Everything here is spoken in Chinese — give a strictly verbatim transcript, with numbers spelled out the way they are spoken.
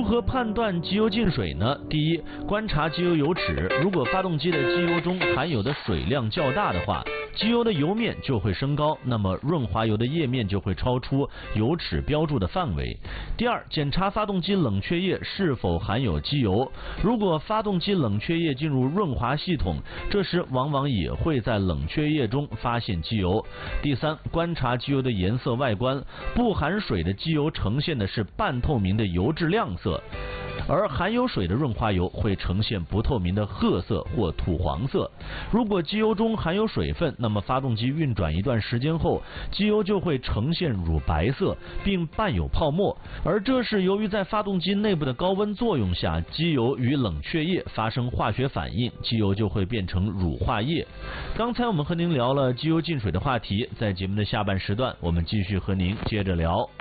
何判断机油进水呢？第一，观察机油油尺，如果发动机的机油中含有的水量较大的话，机油的油面就会升高，那么润滑油的液面就会超出油尺标注的范围。第二，检查发动机冷却液是否含有机油，如果发动机冷却液进入润滑系统，这时往往也会在冷却液中发现机油。第三，观察机油的颜色外观，不含水的机油呈现的是半透明的油质亮色，而含有水的润滑油会呈现不透明的褐色或土黄色。如果机油中含有水分，那么发动机运转一段时间后，机油就会呈现乳白色，并伴有泡沫，而这是由于在发动机内部的高温作用下，机油与冷却液发生化学反应，机油就会变成乳化液。刚才我们和您聊了机油进水的话题，在节目的下半时段，我们继续和您接着聊。